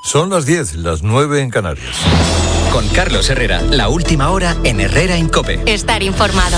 Son las 10, las 9 en Canarias. Con Carlos Herrera, la última hora en Herrera en COPE. Estar informado.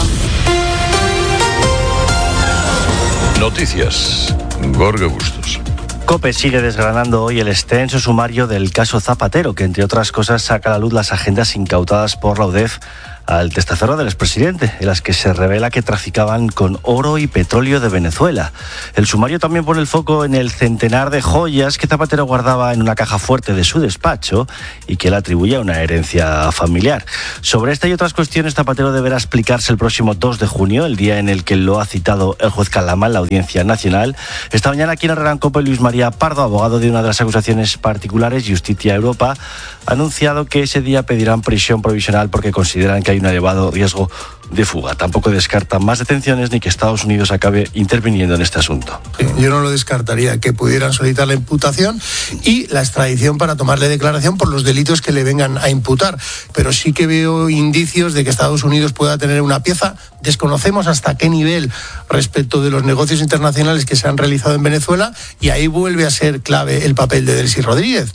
Noticias. Gorge Bustos. COPE sigue desgranando hoy el extenso sumario del caso Zapatero, que entre otras cosas saca a la luz las agendas incautadas por la UDEF al testaferro del expresidente, en las que se revela que traficaban con oro y petróleo de Venezuela. El sumario también pone el foco en el centenar de joyas que Zapatero guardaba en una caja fuerte de su despacho y que él atribuye a una herencia familiar. Sobre esta y otras cuestiones, Zapatero deberá explicarse el próximo 2 de junio, el día en el que lo ha citado el juez Calama en la Audiencia Nacional. Esta mañana aquí en Herrera en COPE, Luis María Pardo, abogado de una de las acusaciones particulares, Justicia Europa, ha anunciado que ese día pedirán prisión provisional porque consideran que hay un elevado riesgo de fuga. Tampoco descartan más detenciones ni que Estados Unidos acabe interviniendo en este asunto. Yo no lo descartaría, que pudieran solicitar la imputación y la extradición para tomarle declaración por los delitos que le vengan a imputar. Pero sí que veo indicios de que Estados Unidos pueda tener una pieza. Desconocemos hasta qué nivel respecto de los negocios internacionales que se han realizado en Venezuela, y ahí vuelve a ser clave el papel de Delcy Rodríguez.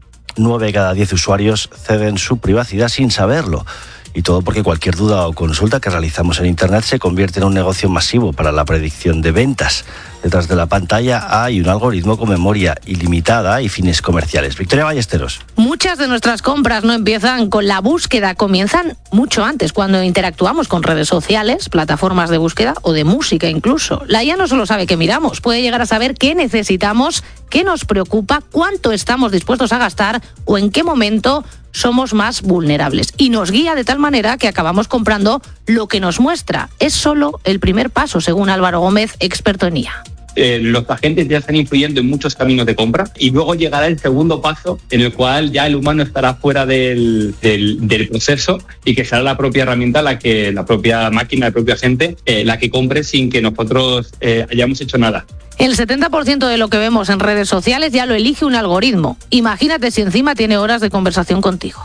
9 de cada 10 usuarios ceden su privacidad sin saberlo. Y todo porque cualquier duda o consulta que realizamos en Internet se convierte en un negocio masivo para la predicción de ventas. Detrás de la pantalla hay un algoritmo con memoria ilimitada y fines comerciales. Victoria Ballesteros. Muchas de nuestras compras no empiezan con la búsqueda, comienzan mucho antes, cuando interactuamos con redes sociales, plataformas de búsqueda o de música incluso. La IA no solo sabe qué miramos, puede llegar a saber qué necesitamos, qué nos preocupa, cuánto estamos dispuestos a gastar o en qué momento somos más vulnerables. Y nos guía de tal manera que acabamos comprando lo que nos muestra. Es solo el primer paso, según Álvaro Gómez, experto en IA. Los agentes ya están influyendo en muchos caminos de compra y luego llegará el segundo paso en el cual ya el humano estará fuera del proceso y que será la propia herramienta, la propia máquina, el propio agente, la que compre sin que nosotros hayamos hecho nada. El 70% de lo que vemos en redes sociales ya lo elige un algoritmo. Imagínate si encima tiene horas de conversación contigo.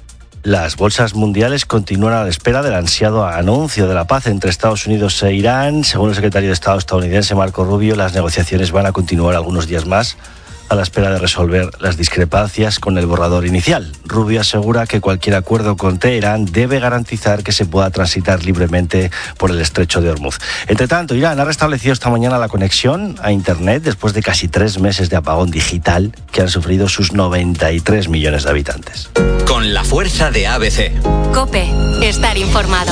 Las bolsas mundiales continúan a la espera del ansiado anuncio de la paz entre Estados Unidos e Irán. Según el secretario de Estado estadounidense Marco Rubio, las negociaciones van a continuar algunos días más a la espera de resolver las discrepancias con el borrador inicial. Rubio asegura que cualquier acuerdo con Teherán debe garantizar que se pueda transitar libremente por el estrecho de Hormuz. Entre tanto, Irán ha restablecido esta mañana la conexión a Internet después de casi 3 meses de apagón digital que han sufrido sus 93 millones de habitantes. Con la fuerza de ABC. COPE. Estar informado.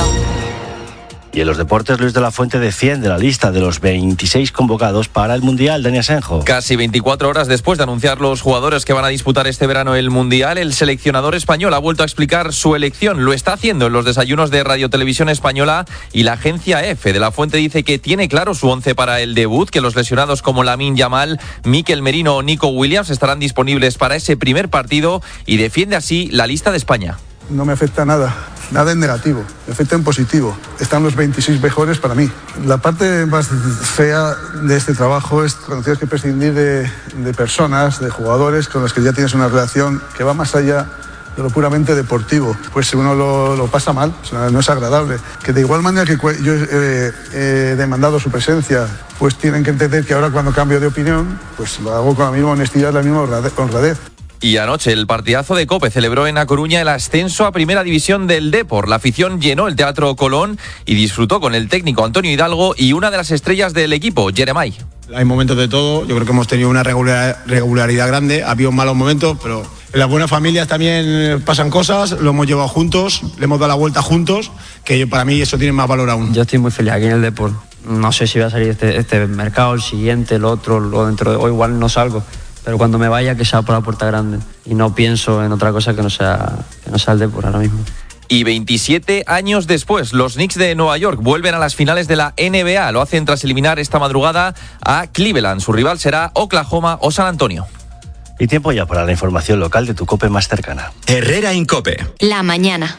Y en los deportes, Luis de la Fuente defiende la lista de los 26 convocados para el Mundial. Dani Asenjo. Casi 24 horas después de anunciar los jugadores que van a disputar este verano el Mundial, el seleccionador español ha vuelto a explicar su elección. Lo está haciendo en los desayunos de Radio Televisión Española y la agencia EFE. De la Fuente dice que tiene claro su once para el debut, que los lesionados como Lamine Yamal, Mikel Merino o Nico Williams estarán disponibles para ese primer partido y defiende así la lista de España. No me afecta nada en negativo, me afecta en positivo. Están los 26 mejores para mí. La parte más fea de este trabajo es cuando tienes que prescindir de personas, de jugadores con los que ya tienes una relación que va más allá de lo puramente deportivo. Pues uno lo pasa mal, o sea, no es agradable. Que de igual manera que yo he demandado su presencia, pues tienen que entender que ahora cuando cambio de opinión, pues lo hago con la misma honestidad, la misma honradez. Y anoche el partidazo de COPE celebró en A Coruña el ascenso a Primera División del Depor. La afición llenó el Teatro Colón y disfrutó con el técnico Antonio Hidalgo y una de las estrellas del equipo, Jeremai. Hay momentos de todo, yo creo que hemos tenido una regularidad grande, ha habido malos momentos, pero en las buenas familias también pasan cosas, lo hemos llevado juntos, le hemos dado la vuelta juntos, que para mí eso tiene más valor aún. Yo estoy muy feliz aquí en el Depor. No sé si va a salir este mercado, el siguiente, el otro, lo dentro de hoy igual no salgo. Pero cuando me vaya, que sea por la puerta grande. Y no pienso en otra cosa que no sea el Depor ahora mismo. Y 27 años después, los Knicks de Nueva York vuelven a las finales de la NBA. Lo hacen tras eliminar esta madrugada a Cleveland. Su rival será Oklahoma o San Antonio. Y tiempo ya para la información local de tu COPE más cercana. Herrera en COPE. La mañana.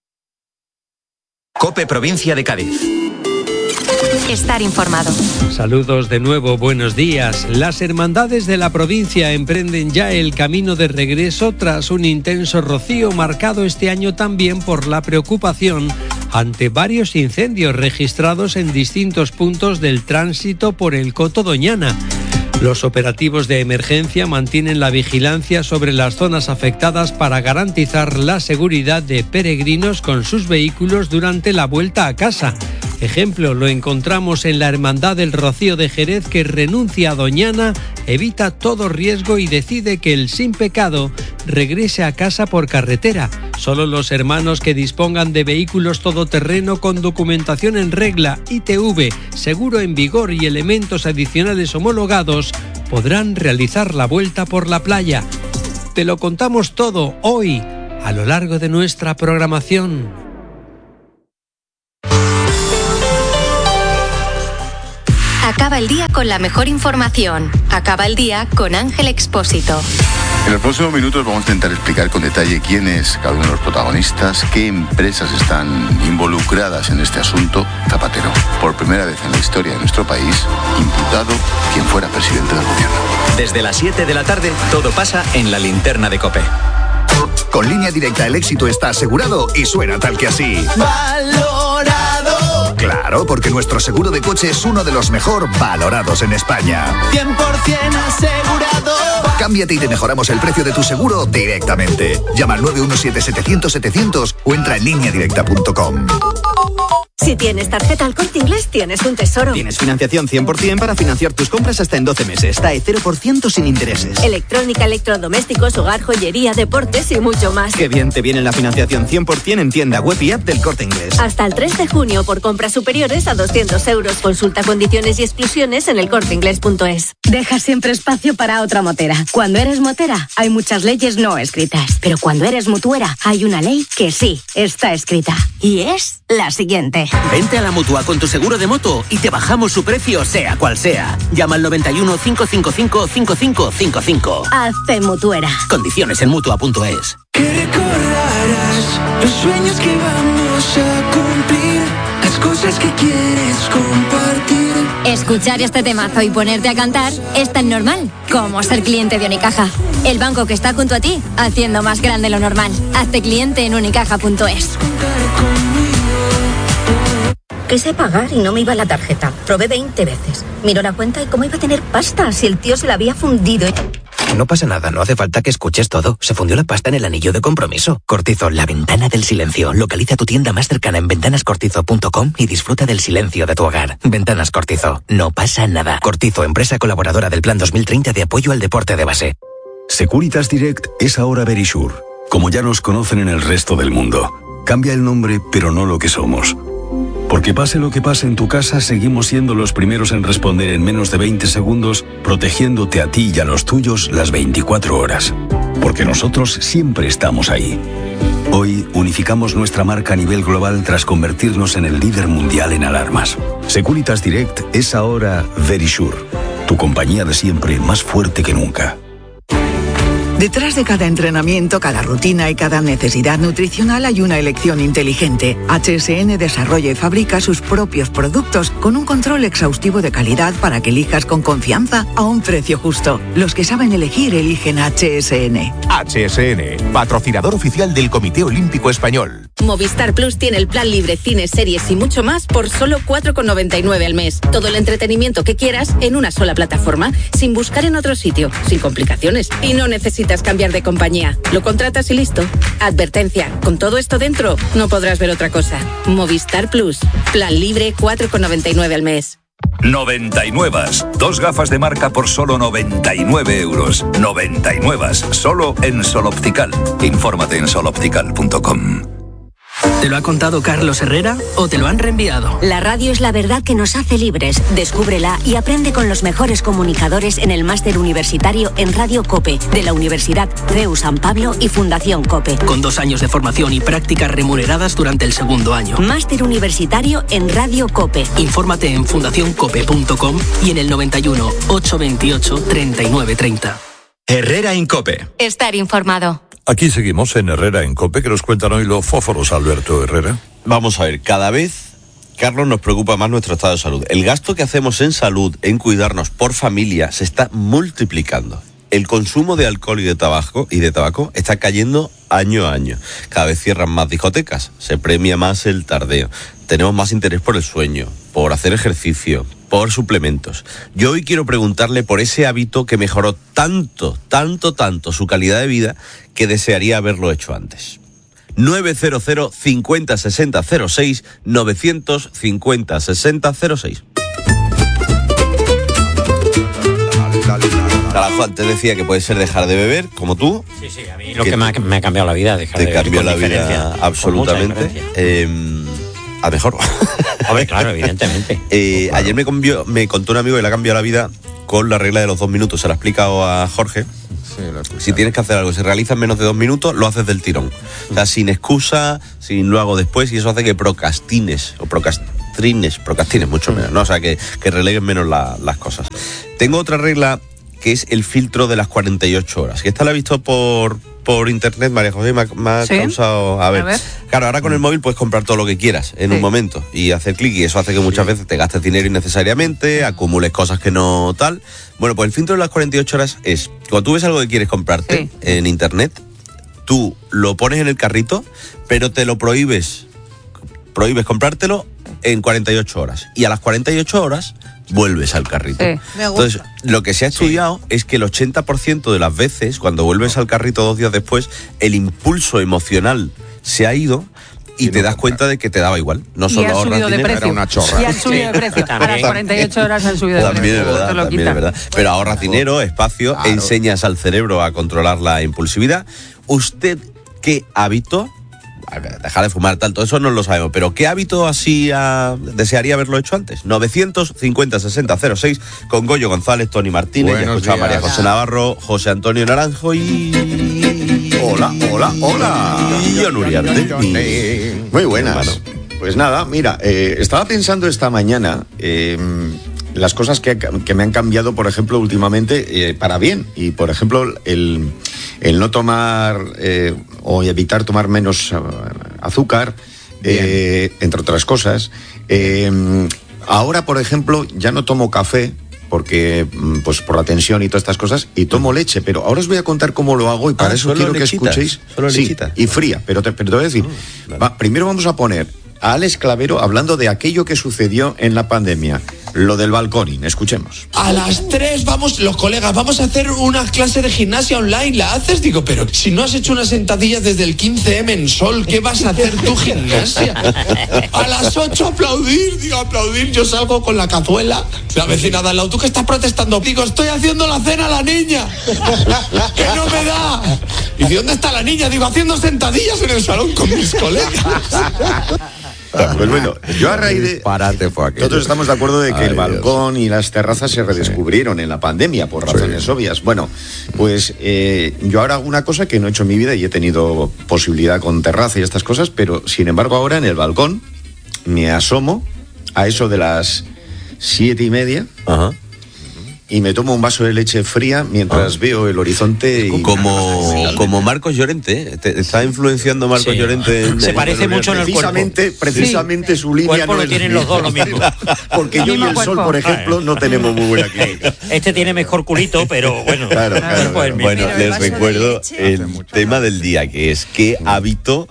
COPE Provincia de Cádiz. Estar informado. Saludos de nuevo, buenos días. Las hermandades de la provincia emprenden ya el camino de regreso tras un intenso rocío marcado este año también por la preocupación ante varios incendios registrados en distintos puntos del tránsito por el Coto Doñana. Los operativos de emergencia mantienen la vigilancia sobre las zonas afectadas para garantizar la seguridad de peregrinos con sus vehículos durante la vuelta a casa. Ejemplo, lo encontramos en la Hermandad del Rocío de Jerez, que renuncia a Doñana, evita todo riesgo y decide que el sin pecado regrese a casa por carretera. Solo los hermanos que dispongan de vehículos todoterreno con documentación en regla, ITV, seguro en vigor y elementos adicionales homologados podrán realizar la vuelta por la playa. Te lo contamos todo hoy, a lo largo de nuestra programación. Acaba el día con la mejor información. Acaba el día con Ángel Expósito. En los próximos minutos vamos a intentar explicar con detalle quién es cada uno de los protagonistas, qué empresas están involucradas en este asunto. Zapatero, por primera vez en la historia de nuestro país, imputado quien fuera presidente del gobierno. Desde las 7 de la tarde, todo pasa en la linterna de COPE. Con Línea Directa el éxito está asegurado y suena tal que así. ¡Valorado! Claro, porque nuestro seguro de coche es uno de los mejor valorados en España. 100% asegurado. Cámbiate y te mejoramos el precio de tu seguro directamente. Llama al 917-700-700 o entra en lineadirecta.com. Si tienes tarjeta Al Corte Inglés, tienes un tesoro. Tienes financiación 100% para financiar tus compras hasta en 12 meses. TAE 0% sin intereses. Electrónica, electrodomésticos, hogar, joyería, deportes y mucho más. Qué bien te viene la financiación 100% en tienda web y app del Corte Inglés. Hasta el 3 de junio por compras superiores a 200 euros. Consulta condiciones y exclusiones en elcorteinglés.es. Deja siempre espacio para otra motera. Cuando eres motera, hay muchas leyes no escritas. Pero cuando eres mutuera, hay una ley que sí está escrita. Y es la siguiente. Vente a la Mutua con tu seguro de moto y te bajamos su precio sea cual sea. Llama al 91 555 5555. Hazte mutuera. Condiciones en Mutua.es. Que recordarás los sueños que vamos a cumplir, las cosas que quieres compartir. Escuchar este temazo y ponerte a cantar es tan normal como ser cliente de Unicaja. El banco que está junto a ti, haciendo más grande lo normal. Hazte cliente en unicaja.es. Quise pagar y no me iba la tarjeta. Probé 20 veces. Miró la cuenta y cómo iba a tener pasta si el tío se la había fundido. No pasa nada, no hace falta que escuches todo. Se fundió la pasta en el anillo de compromiso. Cortizo, la ventana del silencio. Localiza tu tienda más cercana en ventanascortizo.com y disfruta del silencio de tu hogar. Ventanas Cortizo, no pasa nada. Cortizo, empresa colaboradora del Plan 2030 de apoyo al deporte de base. Securitas Direct es ahora Verisure, como ya nos conocen en el resto del mundo. Cambia el nombre, pero no lo que somos. Porque pase lo que pase en tu casa, seguimos siendo los primeros en responder en menos de 20 segundos, protegiéndote a ti y a los tuyos las 24 horas. Porque nosotros siempre estamos ahí. Hoy unificamos nuestra marca a nivel global tras convertirnos en el líder mundial en alarmas. Securitas Direct es ahora Verisure, tu compañía de siempre más fuerte que nunca. Detrás de cada entrenamiento, cada rutina y cada necesidad nutricional hay una elección inteligente. HSN desarrolla y fabrica sus propios productos con un control exhaustivo de calidad para que elijas con confianza a un precio justo. Los que saben elegir eligen HSN. HSN, patrocinador oficial del Comité Olímpico Español. Movistar Plus tiene el plan libre, cines, series y mucho más por solo 4,99 al mes. Todo el entretenimiento que quieras en una sola plataforma, sin buscar en otro sitio, sin complicaciones. Y no necesitas cambiar de compañía. Lo contratas y listo. Advertencia, con todo esto dentro, no podrás ver otra cosa. Movistar Plus, plan libre, 4,99 al mes. 99. 2 gafas de marca por solo 99 euros. 99. Solo en Sol Optical. Infórmate en soloptical.com. ¿Te lo ha contado Carlos Herrera o te lo han reenviado? La radio es la verdad que nos hace libres. Descúbrela y aprende con los mejores comunicadores en el máster universitario en Radio COPE de la Universidad CEU San Pablo y Fundación COPE. Con 2 años de formación y prácticas remuneradas durante el segundo año. Máster universitario en Radio COPE. Infórmate en fundacioncope.com y en el 91 828 3930. Herrera en COPE. Estar informado. Aquí seguimos en Herrera en COPE, que nos cuentan hoy los fósforos, Alberto Herrera. Vamos a ver, cada vez, Carlos, nos preocupa más nuestro estado de salud. El gasto que hacemos en salud, en cuidarnos por familia, se está multiplicando. El consumo de alcohol y de tabaco está cayendo año a año. Cada vez cierran más discotecas, se premia más el tardeo. Tenemos más interés por el sueño, por hacer ejercicio, por suplementos. Yo hoy quiero preguntarle por ese hábito que mejoró tanto su calidad de vida que desearía haberlo hecho antes. 900 50 60 06 950 60 06. Antes decía que puede ser dejar de beber, como tú. Sí, a mí lo que me ha cambiado la vida, dejar de beber. Te cambió la vida absolutamente. A mejor. Hombre, claro, evidentemente. Ayer me contó un amigo que le ha cambiado la vida con la regla de los 2 minutos. Se la ha explicado a Jorge. Si tienes que hacer algo, si realizas menos de 2 minutos, lo haces del tirón. O sea, sin excusa, sin lo hago después, y eso hace que procrastines mucho menos, ¿no? O sea, que relegues menos las cosas. Tengo otra regla que es el filtro de las 48 horas. Que esta la he visto por internet, María José, me ha causado... A ver, claro, ahora con el móvil puedes comprar todo lo que quieras en un momento y hacer clic, y eso hace que muchas veces te gastes dinero innecesariamente, acumules cosas que no tal. Bueno, pues el filtro de las 48 horas es, cuando tú ves algo que quieres comprarte en internet, tú lo pones en el carrito, pero te lo prohíbes comprártelo en 48 horas. Y a las 48 horas vuelves al carrito. Entonces, lo que se ha estudiado es que el 80% de las veces, cuando vuelves al carrito 2 días después, el impulso emocional se ha ido y te das cuenta de que te daba igual. No solo ahorras dinero, era una chorra. Y han subido de precio. A las 48 horas han subido de precio. También es verdad. Pero ahorras dinero, espacio, enseñas al cerebro a controlar la impulsividad. ¿Usted qué hábito? Dejar de fumar, todo eso no lo sabemos, pero ¿qué hábito así desearía haberlo hecho antes? 950 60 06 con Goyo González, Tony Martínez, a María José Navarro, José Antonio Naranjo y... Hola. Y John Uriarte. Muy buenas. Pues nada, mira, estaba pensando esta mañana las cosas que me han cambiado, por ejemplo, últimamente para bien. Y, por ejemplo, el no tomar o evitar tomar menos azúcar, entre otras cosas. Ahora, por ejemplo, ya no tomo café porque pues por la tensión y todas estas cosas, y tomo leche, pero ahora os voy a contar cómo lo hago, y para eso quiero que escuchéis. Sí, y fría, pero te voy a decir, primero vamos a poner a Alex Clavero hablando de aquello que sucedió en la pandemia, lo del balconing. Escuchemos. A las 3 vamos, los colegas, vamos a hacer una clase de gimnasia online. ¿La haces? Digo, pero si no has hecho unas sentadillas desde el 15M en Sol, ¿qué vas a hacer tú gimnasia? A las 8 aplaudir. Digo, aplaudir, yo salgo con la cazuela. La vecina de al lado, ¿tú qué estás protestando? Digo, estoy haciendo la cena a la niña, que no me da. Y dice, ¿dónde está la niña? Digo, haciendo sentadillas en el salón con mis colegas. Pues bueno, yo a raíz de... Nosotros estamos de acuerdo de que el balcón y las terrazas se redescubrieron en la pandemia por razones obvias. Bueno, pues yo ahora hago una cosa que no he hecho en mi vida y he tenido posibilidad con terraza y estas cosas, pero sin embargo ahora en el balcón me asomo a eso de las 7:30. Y me tomo un vaso de leche fría mientras veo el horizonte. Como Marcos Llorente, ¿te está influenciando Marcos Llorente? Se parece mucho en el cuerpo. Precisamente su línea no lo es tienen los dos lo mismo. Porque yo y el Sol, por ejemplo, no tenemos muy buena química. Este tiene mejor culito, pero bueno. Claro. Bueno, les recuerdo el tema del día, que es qué hábito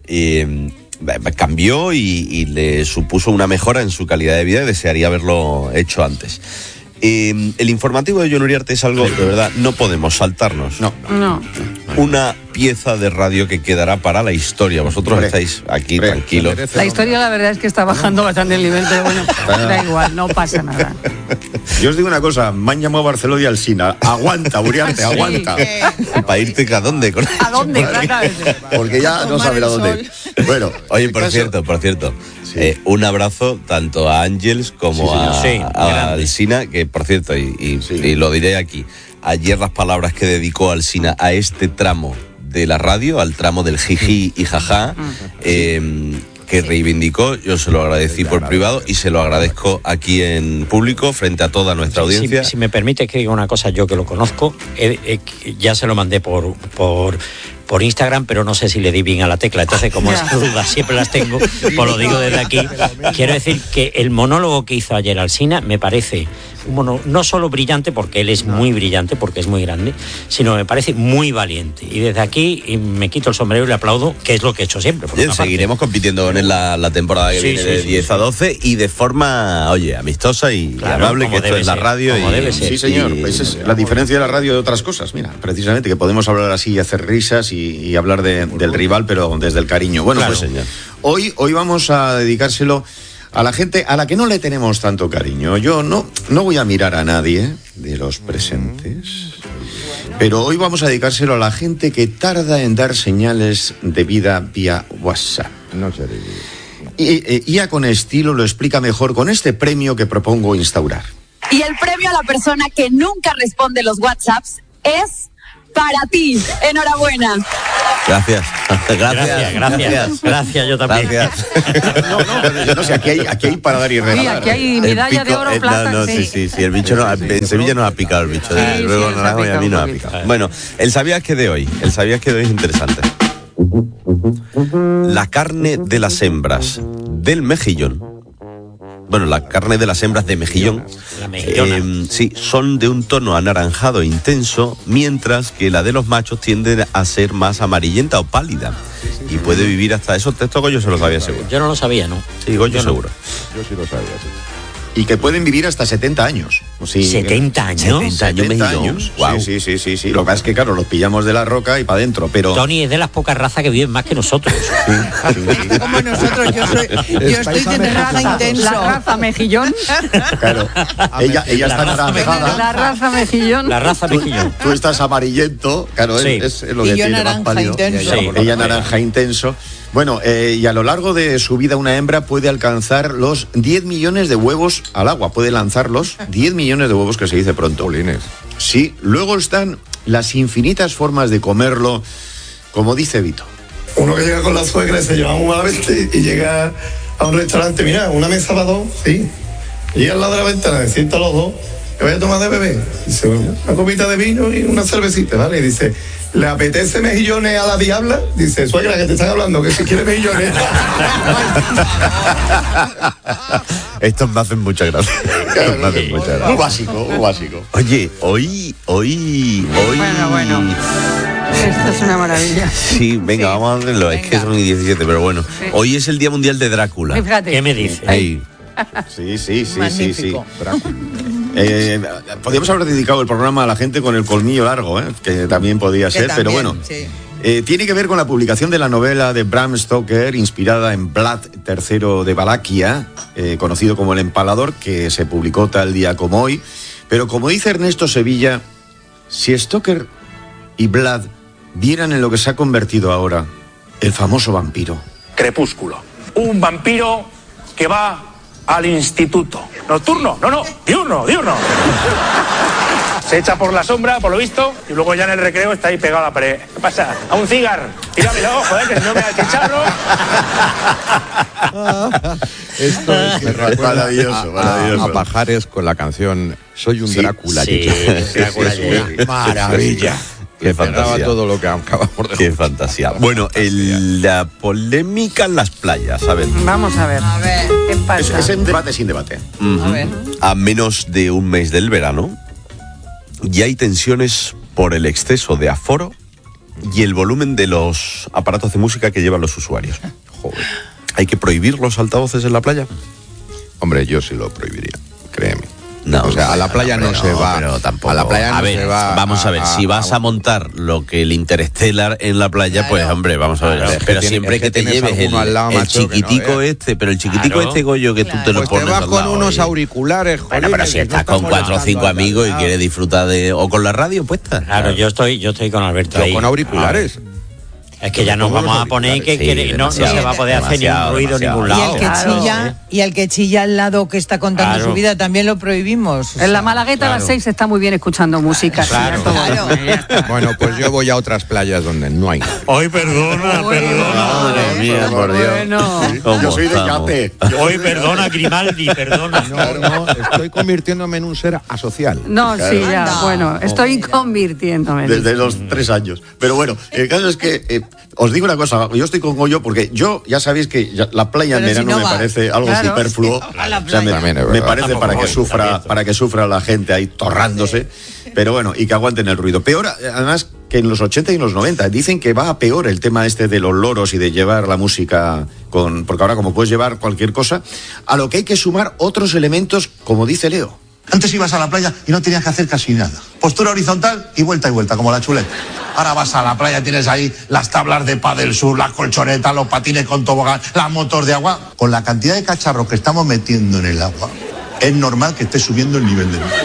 cambió y le supuso una mejora en su calidad de vida y desearía haberlo hecho antes. El informativo de John Uriarte es algo, de verdad, no podemos saltarnos. No. Una pieza de radio que quedará para la historia. Vosotros estáis aquí tranquilos. La historia, la verdad, es que está bajando bastante el nivel, pero bueno, da igual, no pasa nada. Yo os digo una cosa, me han llamado Barceló y Alsina. Aguanta, Uriarte, aguanta. ¿Para irte a dónde? ¿A dónde? Exactamente. Porque ya no sabe a dónde. Bueno, oye, por cierto. Un abrazo tanto a Ángels como a Alsina, que por cierto, y lo diré aquí, ayer las palabras que dedicó Alsina a este tramo de la radio, al tramo del jiji y jaja, que reivindicó, yo se lo agradecí por privado y se lo agradezco aquí en público frente a toda nuestra audiencia. Si me permite que diga una cosa, yo que lo conozco, ya se lo mandé por por Instagram, pero no sé si le di bien a la tecla. Entonces, como esas dudas siempre las tengo, pues lo digo desde aquí. Quiero decir que el monólogo que hizo ayer Alsina me parece no solo brillante, porque él es muy brillante, porque es muy grande, sino me parece muy valiente. Y desde aquí me quito el sombrero y le aplaudo, que es lo que he hecho siempre. Bien, seguiremos compitiendo con él la temporada que viene de 10 a 12 y de forma, amistosa y amable, que esto es la radio. Sí, señor. Pues es la diferencia de la radio de otras cosas. Mira, precisamente que podemos hablar así y hacer risas y hablar del rival, pero desde el cariño. Bueno, pues señor. Hoy vamos a dedicárselo a la gente a la que no le tenemos tanto cariño. Yo no voy a mirar a nadie de los presentes, pero hoy vamos a dedicárselo a la gente que tarda en dar señales de vida vía WhatsApp. No sé. Y ya con estilo lo explica mejor con este premio que propongo instaurar. Y el premio a la persona que nunca responde los WhatsApps es para ti. Enhorabuena. Gracias, yo también. Gracias. No sé, aquí hay para dar y regalar. Sí, aquí hay medalla de oro, plata. Sí, el bicho en Sevilla nos ha picado el bicho. Luego y a mí nos ha picado. Bueno, el sabías que de hoy es interesante. La carne de las hembras del mejillón. Bueno, la carne de las hembras de mejillón, son de un tono anaranjado intenso, mientras que la de los machos tiende a ser más amarillenta o pálida. Y puede vivir hasta eso. Esto Goyo se lo sabía seguro. Yo no lo sabía, ¿no? Sí, Goyo seguro. Yo sí lo sabía, sí. Y que pueden vivir hasta 70 años. Sí, ¿70 años? 70 años. Wow. Sí. Lo que pasa es que, claro, los pillamos de la roca y para adentro, pero... Tony es de las pocas razas que viven más que nosotros. Sí. Como nosotros, yo estoy de raza intenso. La raza mejillón. Claro, ella está naranjada. La raza mejillón. La raza mejillón. Tú estás amarillento, claro, es lo que tiene más pálido. Ella naranja intenso. Bueno, y a lo largo de su vida una hembra puede alcanzar los 10 millones de huevos al agua. Puede lanzarlos, 10 millones de huevos, que se dice pronto. Polines. Sí, luego están las infinitas formas de comerlo, como dice Vito. Uno que llega con la suegra y se lleva un malamente y llega a un restaurante, mira, una mesa para dos, sí. Llega al lado de la ventana, se sientan los dos, ¿qué voy a tomar de bebé? Dice, una copita de vino y una cervecita, ¿vale? Y dice, ¿le apetece mejillones a la diabla? Dice, suegra, que te están hablando, que si quiere mejillones. Estos me hacen mucha gracia. Muy básico. Oye, hoy. Bueno. Esto es una maravilla. Sí, venga, vamos a hacerlo. Es que son 17, pero bueno. Sí. Hoy es el Día Mundial de Drácula. Fíjate. ¿Qué me dice? Sí. Podríamos haber dedicado el programa a la gente con el colmillo largo, que también podía ser, pero bueno. Sí. Tiene que ver con la publicación de la novela de Bram Stoker, inspirada en Vlad III de Valaquia, conocido como El Empalador, que se publicó tal día como hoy. Pero como dice Ernesto Sevilla, si Stoker y Vlad vieran en lo que se ha convertido ahora el famoso vampiro. Crepúsculo. Un vampiro que va al instituto. ¿Nocturno? No, diurno. Se echa por la sombra, por lo visto, y luego ya en el recreo está ahí pegado a la pared. ¿Qué pasa? A un cigarro. Tíramelo, joder, que si no me da el chicharro. Esto es maravilloso. A Pajares con la canción Soy un Drácula. Sí, Drácula. Maravilla. Que faltaba todo lo que acabamos de... Qué fantasía. Bueno, la polémica en las playas, ¿sabes? Vamos a ver. ¿Qué pasa? Es un debate sin debate. A ver. A menos de un mes del verano, ya hay tensiones por el exceso de aforo y el volumen de los aparatos de música que llevan los usuarios. Joder. ¿Hay que prohibir los altavoces en la playa? Hombre, yo sí lo prohibiría, créeme. No, o sea, a la playa no se va. Pero tampoco. A la playa no se va. Vamos a ver, si vas a montar lo que el Interstellar en la playa, claro, pues hombre, vamos a ver. Claro, pero siempre que te lleves el chiquitico pero el chiquitico Goyo, que tú te lo pones. Te vas con unos auriculares, joder. Bueno, pero si estás con 4 o 5 amigos y quieres disfrutar o con la radio puesta. Claro, yo estoy con Alberto ahí. Con auriculares. Es que ya nos vamos a poner que no se va a poder hacer ningún ruido en ningún lado. Y el que chilla al lado que está contando su vida también lo prohibimos. En la Malagueta a las 6 está muy bien escuchando música. Claro. Bueno, pues yo voy a otras playas donde no hay. Hoy perdona. Madre mía, por Dios. Yo soy de Yate. Hoy perdona, Grimaldi, perdona. No, estoy convirtiéndome en un ser asocial. No, sí, ya, bueno, estoy convirtiéndome. Desde los 3 años. Pero bueno, el caso es que os digo una cosa, yo estoy con Goyo porque yo, ya sabéis que la playa en verano me parece algo superfluo. O sea, me parece para que sufra la gente ahí torrándose. Pero bueno, y que aguanten el ruido. Peor, además, que en los 80 y los 90 dicen que va a peor el tema este de los loros y de llevar la música porque ahora como puedes llevar cualquier cosa, a lo que hay que sumar otros elementos, como dice Leo. Antes ibas a la playa y no tenías que hacer casi nada. Postura horizontal y vuelta, como la chuleta. Ahora vas a la playa, tienes ahí las tablas de pádel sur, las colchonetas, los patines con tobogán, las motos de agua. Con la cantidad de cacharros que estamos metiendo en el agua, es normal que esté subiendo el nivel del mar.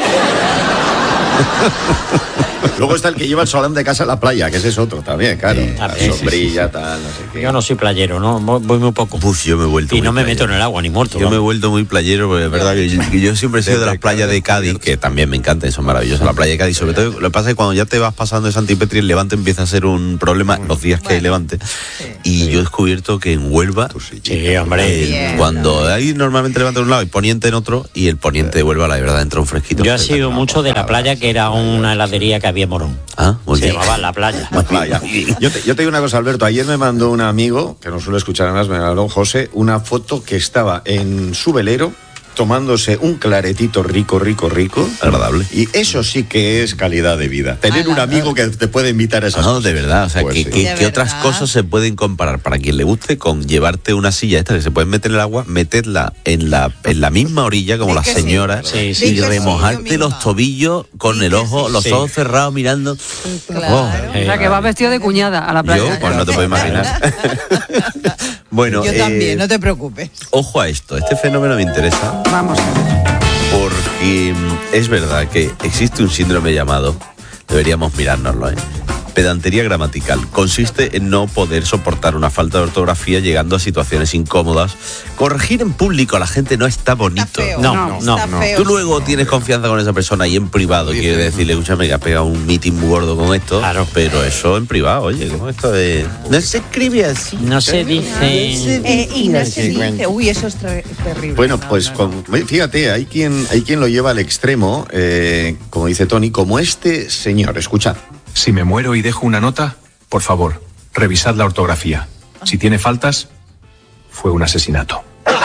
Luego está el que lleva el solán de casa a la playa, que ese es otro también, claro. Sombrilla, tal, no sé qué. Yo no soy playero, ¿no? Voy muy poco. Yo me he vuelto y no me meto en el agua, ni muerto. Yo me he vuelto muy playero, porque es verdad que yo siempre he sido de las playas de Cádiz, que también me encantan, son maravillosas. La playa de Cádiz, sobre todo, lo que pasa es que cuando ya te vas pasando de Santipetri, el levante empieza a ser un problema los días que hay levante. Y yo he descubierto que en Huelva, cuando hay normalmente levante de un lado y poniente en otro, y el poniente de Huelva, la verdad, entra un fresquito. Yo he sido mucho de la playa, que era una heladería que había en Morón. Se llamaba La Playa. La playa. Yo te digo una cosa, Alberto. Ayer me mandó un amigo, que no suele escuchar además, me mandó José, una foto que estaba en su velero tomándose un claretito rico. Agradable. Y eso sí que es calidad de vida. Tener un amigo que te puede invitar a esas cosas. No, de verdad. O sea, Pues ¿qué otras cosas se pueden comparar? Para quien le guste, con llevarte una silla esta que se puede meter en el agua, meterla en la misma orilla como las señoras y remojarte los tobillos con el ojo, los ojos cerrados mirando. Claro. O sea, que vas vestido de cuñada a la playa. Yo, pues no te puedo imaginar. Bueno, yo también, no te preocupes. Ojo a esto, este fenómeno me interesa. Vamos a ver. Porque es verdad que existe un síndrome llamado, deberíamos mirárnoslo, pedantería gramatical. Consiste en no poder soportar una falta de ortografía llegando a situaciones incómodas. Corregir en público a la gente no está bonito. No. Tú luego tienes confianza con esa persona y en privado quieres decirle, escúchame, que has pegado un meeting muy gordo con esto. Claro. Pero eso en privado, oye, como esto de... No se escribe así. No se dice... y no se dice... Uy, eso es terrible. Bueno, pues fíjate, hay quien lo lleva al extremo, como dice Tony, como este señor. Escuchad. Si me muero y dejo una nota, por favor, revisad la ortografía. Si tiene faltas, fue un asesinato.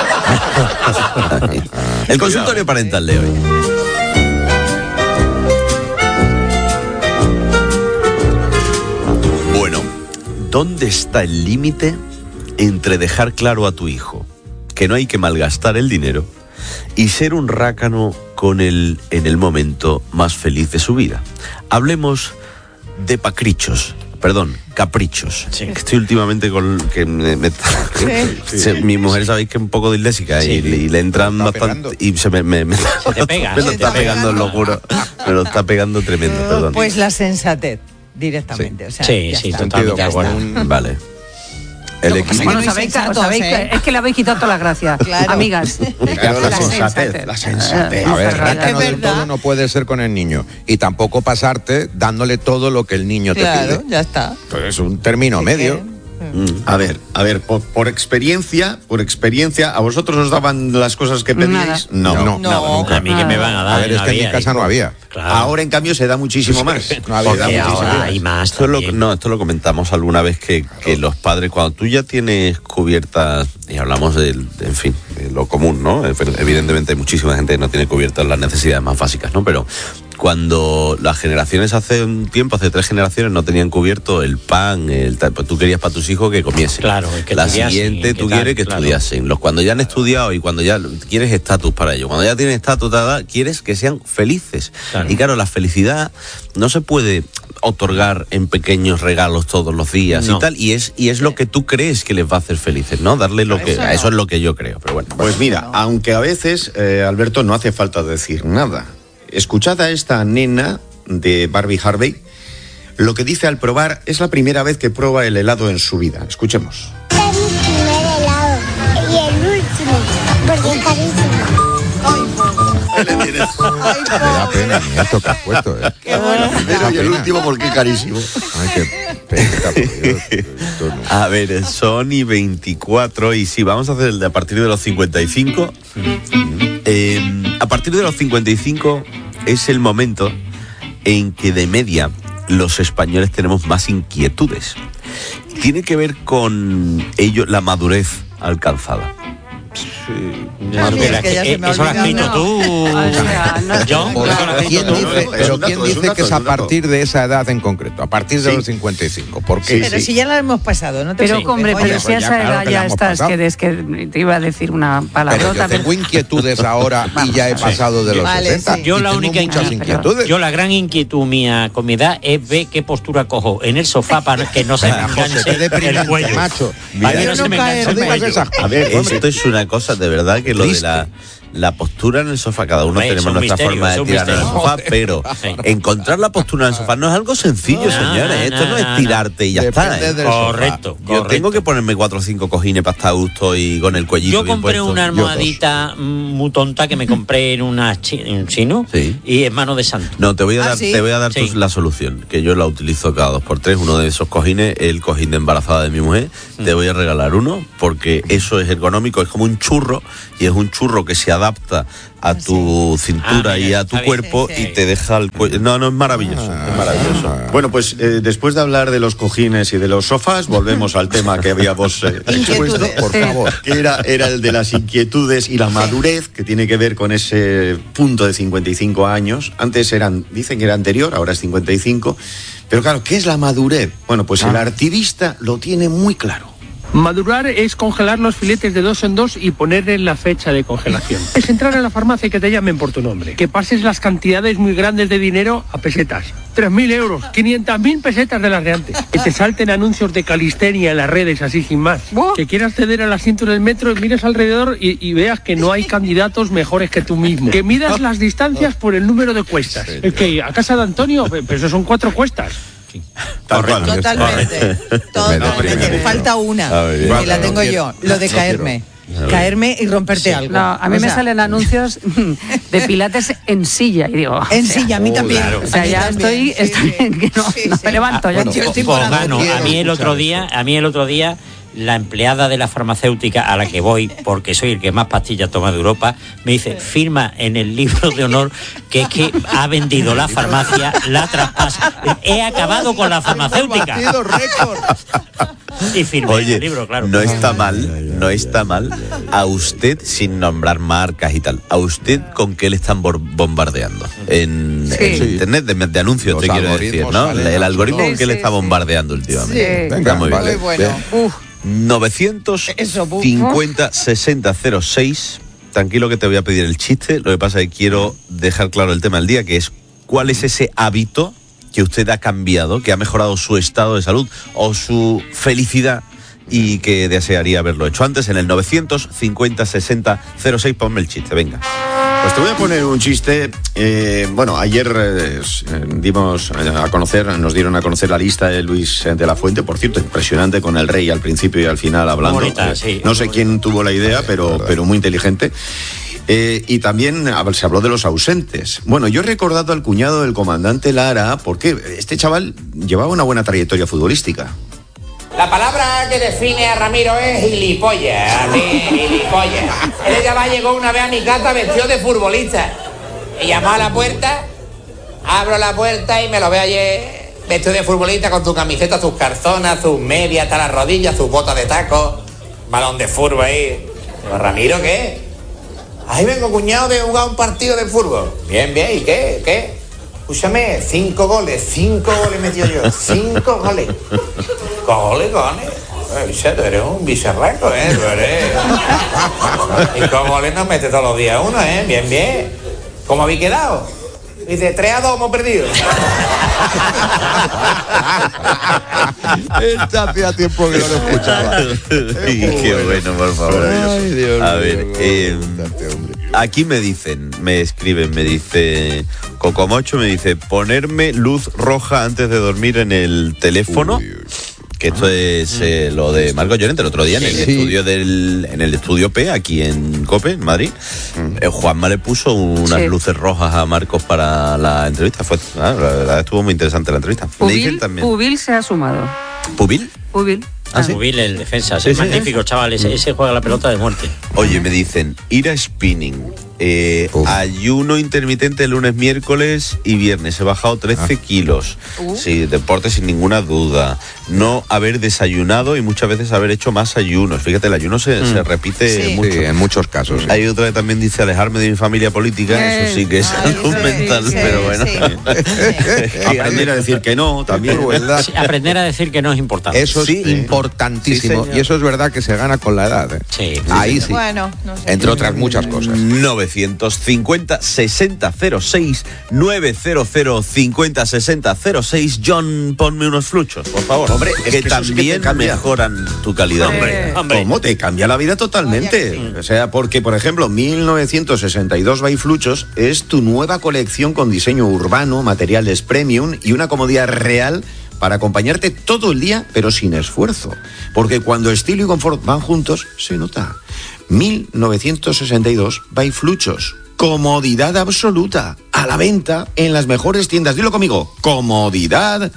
El consultorio parental de hoy. Bueno, ¿dónde está el límite entre dejar claro a tu hijo que no hay que malgastar el dinero y ser un rácano con él en el momento más feliz de su vida? Hablemos de caprichos. Sí. Estoy últimamente con mi mujer, sabéis que es un poco disléxica y le entran bastante y se me lo está pegando, lo juro. Me lo está pegando tremendo, perdón. Pues la sensatez directamente. Sí, o sea, sí, totalmente de acuerdo. Vale. Bueno, sabéis es que le habéis quitado todas las gracias, amigas. La sensatez. A ver, rácano del todo no puede ser con el niño. Y tampoco pasarte dándole todo lo que el niño te pide. Claro, ya está. Pues es un término medio. A ver, por experiencia, ¿a vosotros os daban las cosas que pedíais? No, nunca. A mí que me van a dar. A ver, es que en mi casa no había. Claro. Ahora, en cambio, se da muchísimo más. Ahora hay más. Esto lo comentamos alguna vez que los padres, cuando tú ya tienes cubiertas, y hablamos de lo común, ¿no? Evidentemente hay muchísima gente que no tiene cubiertas las necesidades más básicas, ¿no? Pero cuando las generaciones hace 3 generaciones no tenían cubierto el pan, pues tú querías para tus hijos que comiesen. Claro, que la siguiente tú quieres que estudiasen. Cuando ya han estudiado y cuando ya quieres estatus para ellos, cuando ya tienen estatus, quieres que sean felices. Claro. Y claro, la felicidad no se puede otorgar en pequeños regalos todos los días y tal, y es lo que tú crees que les va a hacer felices, ¿no? Darle eso es lo que yo creo, pero bueno. Pues mira, aunque a veces, Alberto, no hace falta decir nada. Escuchad a esta nena de Barbie Harvey lo que dice al probar es la primera vez que prueba el helado en su vida. Escuchemos. Es mi primer helado y el último, porque es carísimo. Me da pena, esto que has puesto, ¿eh? Qué bueno. Primero y el último porque es carísimo. Ay, qué pena, por Dios. A ver, Sony 24 y sí, vamos a hacer el de a partir de los 55. A partir de los 55 es el momento en que de media los españoles tenemos más inquietudes. Tiene que ver con ello la madurez alcanzada. Sí. Eso lo has escrito tú. ¿Quién dice que es a partir de esa edad en concreto? A partir de los 55. ¿Por qué? Pero si ya la hemos pasado, ¿no? Pero, hombre, pero si a esa edad ya estás, que te iba a decir una palabrota. Pero yo tengo inquietudes ahora y ya he pasado de los 60. Yo la única inquietud, yo la gran inquietud mía con mi edad es ver qué postura cojo en el sofá para que no se me enganche el cuello. Macho. Mira, no se me enganche el cuello. A ver, esto es una cosa de verdad que lo de la postura en el sofá, cada uno tenemos nuestra forma de tirar en el sofá, pero encontrar la postura en el sofá no es algo sencillo, señores. Esto no es tirarte y ya está. Correcto. Yo tengo que ponerme 4 o 5 cojines para estar a gusto y con el cuellito. Yo compré bien puesto. una almohadita muy tonta que me compré en un chino y es mano de santo. No, te voy a dar la solución, que yo la utilizo cada 2x3. Uno de esos cojines, el cojín de embarazada de mi mujer, te voy a regalar uno porque eso es ergonómico, es como un churro y es un churro que se adapta a tu cintura y a tu cuerpo y te deja el cuello. No, es maravilloso, es maravilloso. Bueno, pues después de hablar de los cojines y de los sofás, volvemos al tema que habíamos expuesto, por favor, que era el de las inquietudes y la madurez, que tiene que ver con ese punto de 55 años. Antes dicen que era anterior, ahora es 55. Pero claro, ¿qué es la madurez? Bueno, pues el artivista lo tiene muy claro. Madurar es congelar los filetes de 2 en 2 y ponerle la fecha de congelación. Es entrar a la farmacia y que te llamen por tu nombre. Que pases las cantidades muy grandes de dinero a pesetas. 3.000 euros, 500.000 pesetas de las de antes. Que te salten anuncios de calistenia en las redes así sin más. Que quieras ceder al asiento en el metro y mires alrededor y veas que no hay candidatos mejores que tú mismo. Que midas las distancias por el número de cuestas. Es que a casa de Antonio, pero eso son 4 cuestas. Totalmente. Falta una, y la tengo yo, lo de caerme. Caerme y romperte algo. No, a mí me salen anuncios de pilates en silla y digo... En silla, a mí también. Claro. O sea, ya estoy que no me levanto. Bueno, a mí el otro día la empleada de la farmacéutica a la que voy, porque soy el que más pastillas toma de Europa, me dice, firma en el libro de honor que es que ha vendido la farmacia, la traspasa. He acabado con la farmacéutica. Y firmé el libro, claro. No está mal a usted, sin nombrar marcas y tal, a usted con qué le están bombardeando en internet de anuncios, te quiero decir, ¿no? El algoritmo con qué le está bombardeando últimamente. Venga, muy bien. Bueno. 950 60 06. Tranquilo que te voy a pedir el chiste. Lo que pasa es que quiero dejar claro el tema del día, que es cuál es ese hábito que usted ha cambiado, que ha mejorado su estado de salud o su felicidad y que desearía haberlo hecho antes. En el 950 60 06, ponme el chiste, venga. Pues te voy a poner un chiste. Ayer nos dieron a conocer la lista de Luis de la Fuente, por cierto, impresionante, con el rey al principio y al final hablando. Bonita, sí. No sé quién tuvo la idea, pero muy inteligente. Y también se habló de los ausentes. Bueno, yo he recordado al cuñado del comandante Lara, porque este chaval llevaba una buena trayectoria futbolística. La palabra que define a Ramiro es gilipollas, así, gilipollas. Él ya llegó una vez a mi casa vestido de futbolista. Y llamó a la puerta, abro la puerta y me lo veo ayer vestido de futbolista con tu camiseta, tus calzonas, sus medias hasta las rodillas, sus botas de taco, balón de fútbol ahí. Digo, ¿Ramiro qué? Ahí vengo, cuñado, de jugar un partido de fútbol. Bien, ¿y qué? Escúchame, 5 goles metido yo, 5 goles. ¿Goles? Tú eres un bicharraco, ¿eh? Y con goles nos mete todos los días uno, ¿eh? Bien. ¿Cómo habéis quedado? Dice, 3-2 hemos perdido. Esta hacía tiempo que no lo escuchaba. Qué bueno, por favor. Ay, Dios a ver, Aquí me escriben, me dice Cocomocho, me dice ponerme luz roja antes de dormir en el teléfono. Que esto es lo de Marco Llorente el otro día en el estudio P aquí en COPE, en Madrid. Juanma le puso unas luces rojas a Marcos para la entrevista. La verdad estuvo muy interesante la entrevista. Pubil se ha sumado. ¿Pubil? Pubil. Pubil, el defensa. Es magnífico, chaval. Ese juega la pelota de muerte. Oye, me dicen, ir a spinning. Ayuno intermitente lunes, miércoles y viernes. He bajado 13 kilos. Sí, deporte sin ninguna duda. No haber desayunado y muchas veces haber hecho más ayunos. Fíjate, el ayuno se repite mucho. Sí, en muchos casos. Sí. Hay otra que también dice alejarme de mi familia política. Eso sí que es salud mental, pero bueno. Aprender a decir que no, también. Aprender a decir que no es importante. Eso es importantísimo. Sí, y eso es verdad que se gana con la edad. Sí. Ahí sí. Bueno, no sé. Entre otras muchas cosas. 950 6006 900 50 6006. John, ponme unos fluchos, por favor. Hombre, que también mejoran tu calidad. Hombre, ¿cómo te cambia la vida totalmente? O sea, porque, por ejemplo, 1962 by Fluchos es tu nueva colección con diseño urbano, materiales premium y una comodidad real para acompañarte todo el día, pero sin esfuerzo. Porque cuando estilo y confort van juntos, se nota. 1962 by Fluchos. Comodidad absoluta. A la venta en las mejores tiendas. Dilo conmigo. Comodidad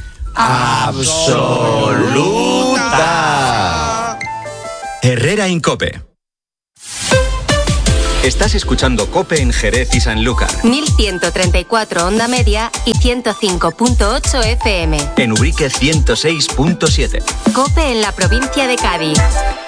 absoluta. Herrera Incope. Estás escuchando COPE en Jerez y Sanlúcar. 1134 onda media y 105.8 FM. En Ubrique 106.7. COPE en la provincia de Cádiz.